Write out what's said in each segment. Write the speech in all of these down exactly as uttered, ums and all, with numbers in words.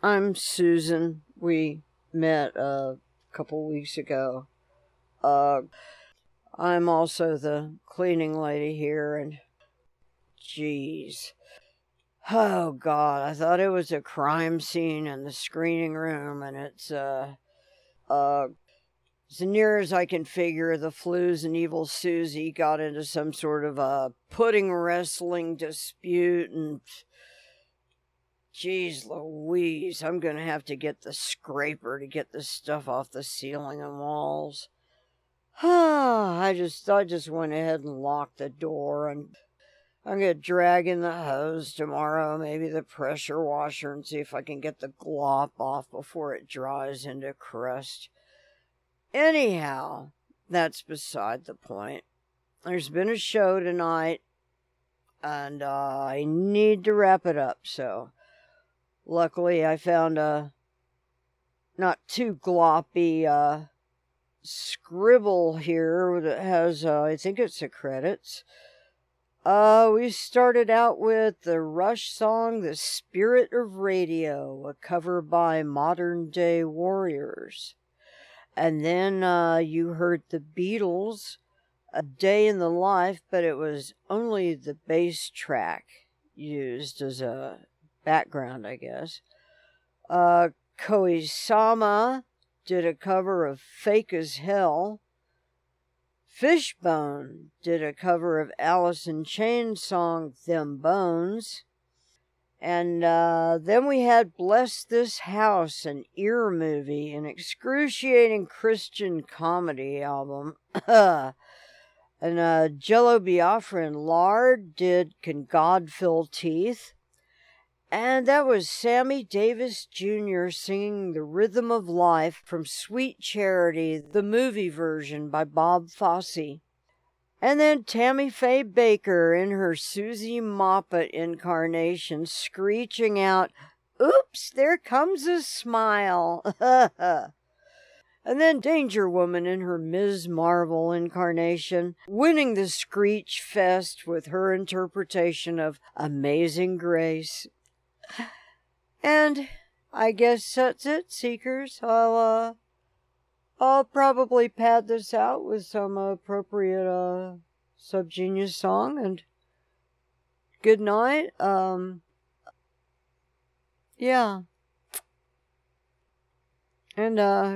I'm Susan. We met a couple weeks ago. Uh, I'm also the cleaning lady here, and jeez. Oh, God, I thought it was a crime scene in the screening room, and it's, uh, uh, as near as I can figure, the Flues and Evil Susie got into some sort of a pudding wrestling dispute, and jeez Louise, I'm gonna have to get the scraper to get this stuff off the ceiling and walls. I just, I just went ahead and locked the door, and I'm gonna drag in the hose tomorrow, maybe the pressure washer, and see if I can get the glop off before it dries into crust. Anyhow, that's beside the point. There's been a show tonight, and uh, I need to wrap it up, so luckily I found a not too gloppy uh, scribble here that has, uh, I think it's the credits. Uh, we started out with the Rush song, The Spirit of Radio, a cover by Modern Day Warriors. And then uh, you heard the Beatles, A Day in the Life, but it was only the bass track used as a background, I guess. Uh, Koizama did a cover of Fake as Hell. Fishbone did a cover of Alice in Chains' song, Them Bones. And uh, then we had Bless This House, an ear movie, an excruciating Christian comedy album. and uh, Jello Biafra and Lard did Can God Fill Teeth? And that was Sammy Davis Junior singing The Rhythm of Life from Sweet Charity, the movie version by Bob Fosse. And then Tammy Faye Baker in her Susie Moppet incarnation screeching out, "Oops, there comes a smile." And then Danger Woman in her Miz Marvel incarnation, winning the Screech Fest with her interpretation of Amazing Grace. And I guess that's it, Seekers. I'll, uh... I'll probably pad this out with some appropriate uh, Subgenius song, and good night. Um, yeah. And, uh,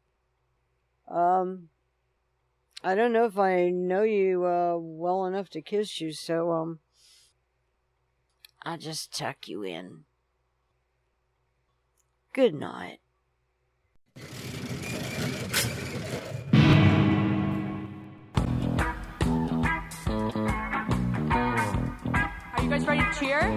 um, I don't know if I know you uh, well enough to kiss you, so, um, I'll just tuck you in. Good night. You guys ready to cheer?